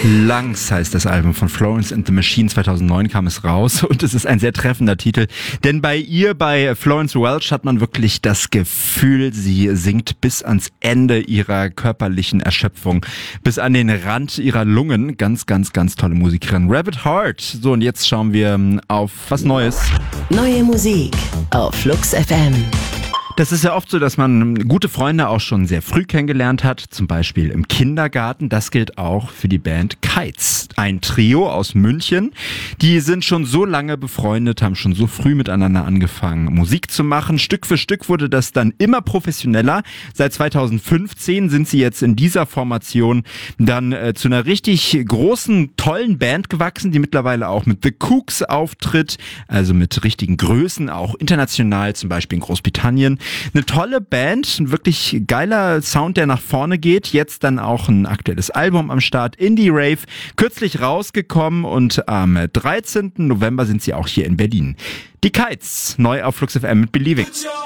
Lungs heißt das Album von Florence and the Machine. 2009 kam es raus und es ist ein sehr treffender Titel. Denn bei Florence Welch hat man wirklich das Gefühl, sie singt bis ans Ende ihrer körperlichen Erschöpfung, bis an den Rand ihrer Lungen. Ganz, ganz, ganz tolle Musikerin. Rabbit Heart. So, und jetzt schauen wir auf was Neues. Neue Musik auf Flux FM. Das ist ja oft so, dass man gute Freunde auch schon sehr früh kennengelernt hat, zum Beispiel im Kindergarten. Das gilt auch für die Band Kites, ein Trio aus München. Die sind schon so lange befreundet, haben schon so früh miteinander angefangen, Musik zu machen. Stück für Stück wurde das dann immer professioneller. Seit 2015 sind sie jetzt in dieser Formation dann zu einer richtig großen, tollen Band gewachsen, die mittlerweile auch mit The Kooks auftritt, also mit richtigen Größen, auch international, zum Beispiel in Großbritannien. Eine tolle Band, ein wirklich geiler Sound, der nach vorne geht. Jetzt dann auch ein aktuelles Album am Start, Indie Rave, kürzlich rausgekommen und am 13. November sind sie auch hier in Berlin. Die Kites, neu auf Flux FM mit Believe It.